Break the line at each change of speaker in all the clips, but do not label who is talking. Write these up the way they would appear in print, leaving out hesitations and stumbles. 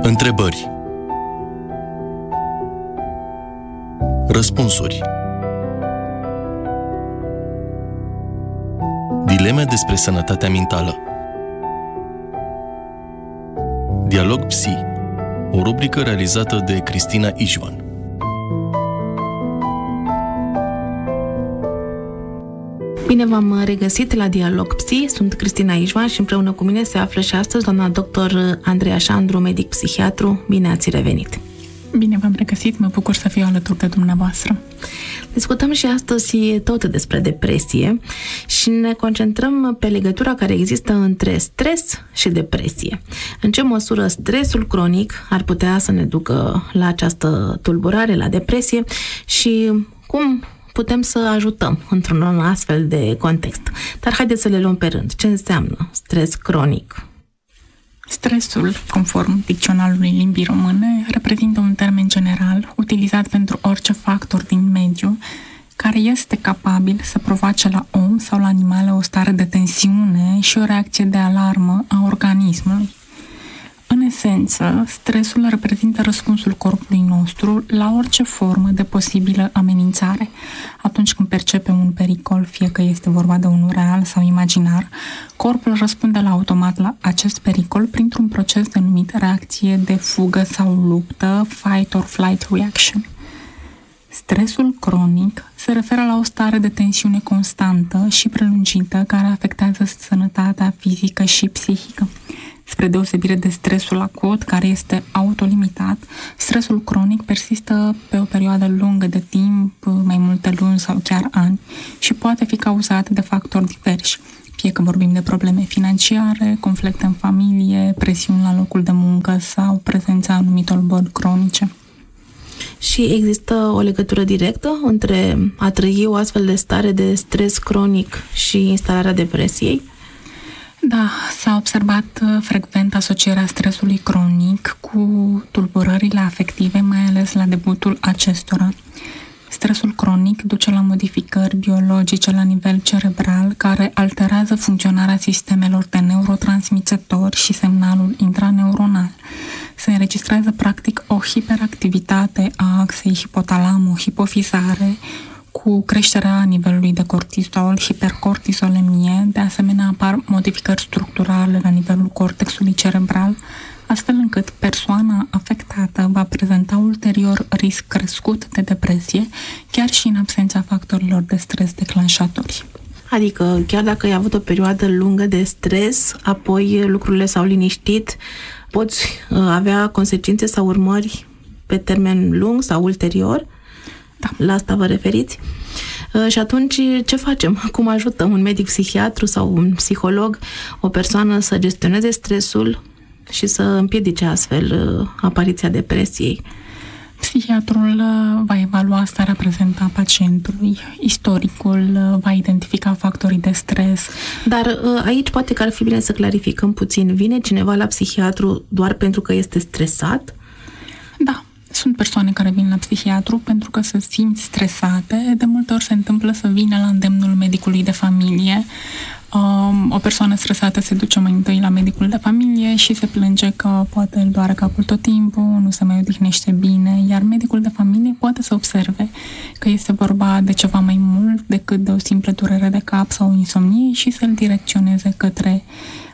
Întrebări. Răspunsuri. Dileme despre sănătatea mentală. Dialog Psi, o rubrică realizată de Cristina Ișvan.
Bine v-am regăsit la Dialog Psi, sunt Cristina Ișvan și împreună cu mine se află și astăzi doamna doctor Andreea Șandru, medic psihiatru. Bine ați revenit!
Bine v-am regăsit, mă bucur să fiu alături de dumneavoastră.
Discutăm și astăzi tot despre depresie și ne concentrăm pe legătura care există între stres și depresie. În ce măsură stresul cronic ar putea să ne ducă la această tulburare, la depresie și cum putem să ajutăm într-un astfel de context. Dar haideți să le luăm pe rând. Ce înseamnă stres cronic?
Stresul, conform dicționarului limbii române, reprezintă un termen general utilizat pentru orice factor din mediu care este capabil să provoace la om sau la animale o stare de tensiune și o reacție de alarmă a organismului. În esență, stresul reprezintă răspunsul corpului nostru la orice formă de posibilă amenințare. Atunci când percepe un pericol, fie că este vorba de unul real sau imaginar, corpul răspunde la automat la acest pericol printr-un proces denumit reacție de fugă sau luptă, fight or flight reaction. Stresul cronic se referă la o stare de tensiune constantă și prelungită care afectează sănătatea fizică și psihică. Spre deosebire de stresul acut, care este autolimitat, stresul cronic persistă pe o perioadă lungă de timp, mai multe luni sau chiar ani, și poate fi cauzat de factori diversi, fie că vorbim de probleme financiare, conflicte în familie, presiuni la locul de muncă sau prezența anumitor boli cronice.
Și există o legătură directă între a trăi o astfel de stare de stres cronic și instalarea depresiei?
Da, s-a observat frecvent asocierea stresului cronic cu tulburările afective, mai ales la debutul acestora. Stresul cronic duce la modificări biologice la nivel cerebral care alterează funcționarea sistemelor de neurotransmițători și semnalul intraneuronal. Se înregistrează practic o hiperactivitate a axei hipotalamo-hipofizare, cu creșterea nivelului de cortizol, hipercortizolemie. De asemenea, apar modificări structurale la nivelul cortexului cerebral, astfel încât persoana afectată va prezenta ulterior risc crescut de depresie, chiar și în absența factorilor de stres declanșatori.
Adică, chiar dacă ai avut o perioadă lungă de stres, apoi lucrurile s-au liniștit, poți avea consecințe sau urmări pe termen lung sau ulterior?
Da.
La asta vă referiți? Și atunci ce facem? Cum ajută un medic psihiatru sau un psiholog o persoană să gestioneze stresul și să împiedice astfel apariția depresiei?
Psihiatrul va evalua starea prezentă a pacientului, istoricul, va identifica factorii de stres.
Dar aici poate că ar fi bine să clarificăm puțin. Vine cineva la psihiatru doar pentru că este stresat?
Da. Sunt persoane care vin la psihiatru pentru că se simt stresate. De multe ori se întâmplă să vină la îndemnul medicului de familie. O persoană stresată se duce mai întâi la medicul de familie și se plânge că poate îl doare capul tot timpul, nu se mai odihnește bine, iar medicul de familie poate să observe că este vorba de ceva mai mult decât de o simplă durere de cap sau o insomnie și să-l direcționeze către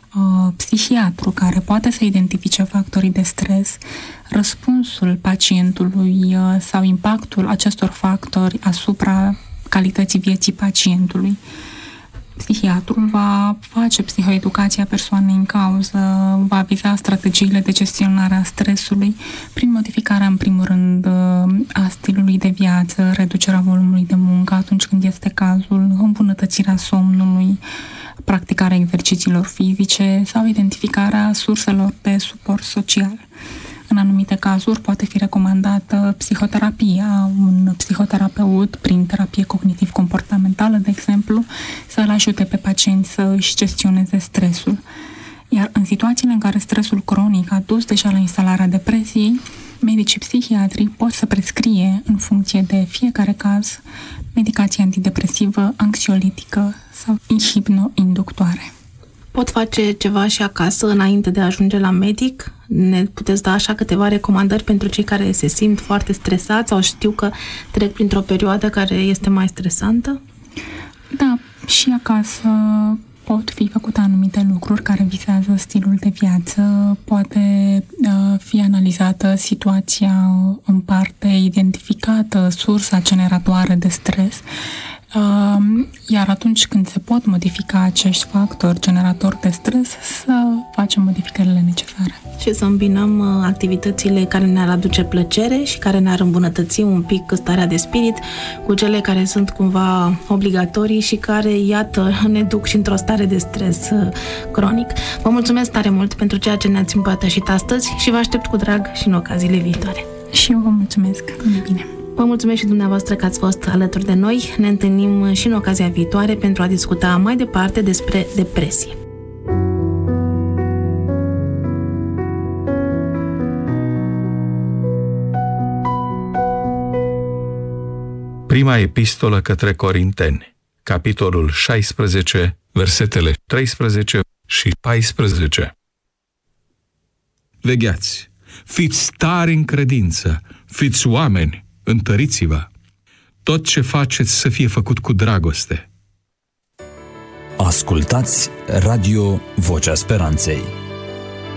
psihiatru, care poate să identifice factorii de stres, răspunsul pacientului sau impactul acestor factori asupra calității vieții pacientului. Psihiatrul va face psihoeducația persoanei în cauză, va viza strategiile de gestionare a stresului prin modificarea, în primul rând, a stilului de viață, reducerea volumului de muncă atunci când este cazul, îmbunătățirea somnului, practicarea exercițiilor fizice sau identificarea surselor de suport social. În anumite cazuri poate fi recomandată psihoterapia, un psihoterapeut prin terapie cognitiv-comportamentală, de exemplu, să-l ajute pe pacient să își gestioneze stresul. Iar în situațiile în care stresul cronic a dus deja la instalarea depresiei, medicii psihiatrii pot să prescrie, în funcție de fiecare caz, medicație antidepresivă, anxiolitică sau hipnoinductoare.
Pot face ceva și acasă înainte de a ajunge la medic? Ne puteți da așa câteva recomandări pentru cei care se simt foarte stresați sau știu că trec printr-o perioadă care este mai stresantă?
Da, și acasă pot fi făcute anumite lucruri care vizează stilul de viață, poate fi analizată situația în parte, identificată sursa generatoare de stres, iar atunci când se pot modifica acești factori generatori de stres, să facem modificările necesare.
Și să îmbinăm activitățile care ne-ar aduce plăcere și care ne-ar îmbunătăți un pic starea de spirit cu cele care sunt cumva obligatorii și care, iată, ne duc și într-o stare de stres cronic. Vă mulțumesc tare mult pentru ceea ce ne-ați împărtășit astăzi și vă aștept cu drag și în ocaziile viitoare.
Și eu vă mulțumesc. Bine.
Vă mulțumesc și dumneavoastră că ați fost alături de noi. Ne întâlnim și în ocazia viitoare pentru a discuta mai departe despre depresie.
Prima epistolă către Corinteni, capitolul 16, versetele 13 și 14. Vegheați, fiți tari în credință, fiți oameni, întăriți-vă. Tot ce faceți să fie făcut cu dragoste.
Ascultați Radio Vocea Speranței.